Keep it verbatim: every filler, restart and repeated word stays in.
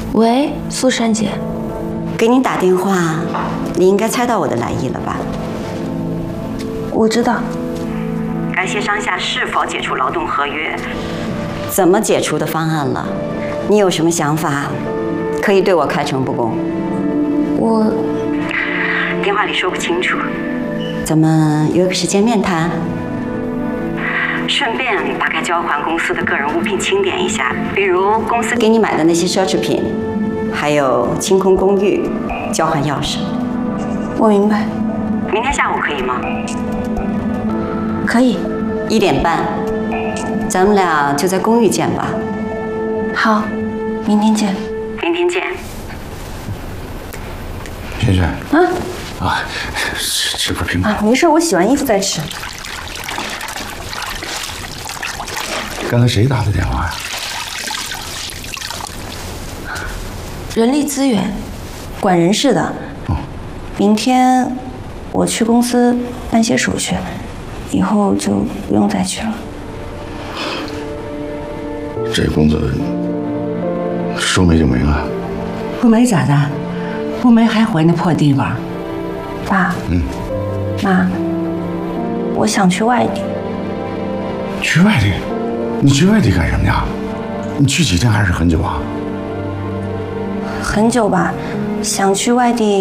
喂，苏珊姐， 给你打电话，你应该猜到我的来意了吧？ 我知道。 该协商下是否解除劳动合约，怎么解除的方案了？你有什么想法，可以对我开诚布公。 我电话里说不清楚，咱们约个时间面谈。顺便把该交还公司的个人物品清点一下，比如公司给你买的那些奢侈品，还有清空公寓、交换钥匙。 我明白。 明天下午可以吗？ 可以。 一点半，咱们俩就在公寓见吧。 好，明天见。 明天见。 萱萱。 啊。 啊，吃吃块苹果。 啊，没事，我洗完衣服再吃。 刚才谁打的电话呀？ 人力资源，管人事的。 哦。 明天我去公司办些手续，以后就不用再去了。 这工作说没就没了。 不没咋的？不没还回那破地方？ 爸。 嗯。 妈，我想去外地。 去外地？你去外地干什么呀？你去几天还是很久啊？ 很久吧，想去外地